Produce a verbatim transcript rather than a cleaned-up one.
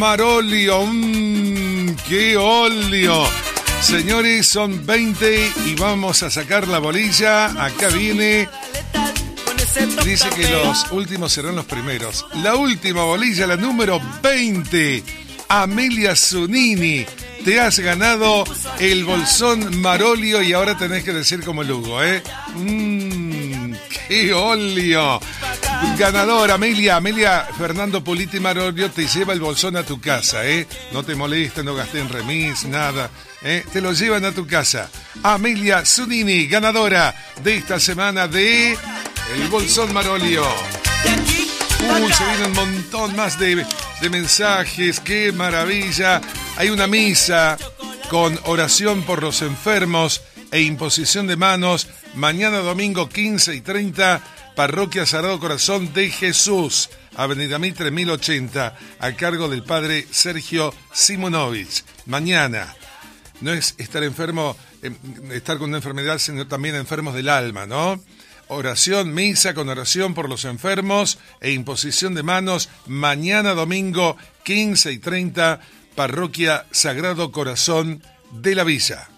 Marolio, mmm, qué óleo. Señores, son veinte y vamos a sacar la bolilla. Acá viene. Dice que los últimos serán los primeros. La última bolilla, la número veinte. Amelia Zunini. Te has ganado el bolsón Marolio y ahora tenés que decir como Lugo, ¿eh? Mmm, qué óleo. Ganador, Amelia. Amelia Fernando Politi Marolio te lleva el bolsón a tu casa, ¿eh? No te molestes, no gasté en remis, nada, ¿eh? Te lo llevan a tu casa. Amelia Zunini, ganadora de esta semana de el bolsón Marolio. Uy, se viene un montón más de, de mensajes. ¡Qué maravilla! Hay una misa con oración por los enfermos e imposición de manos. Mañana domingo quince y treinta, Parroquia Sagrado Corazón de Jesús, Avenida Mitre mil ochenta, a cargo del padre Sergio Simonovich. Mañana. No es estar enfermo, eh, estar con una enfermedad, sino también enfermos del alma, ¿no? Oración, misa con oración por los enfermos e imposición de manos, mañana domingo quince y treinta, Parroquia Sagrado Corazón de la Villa.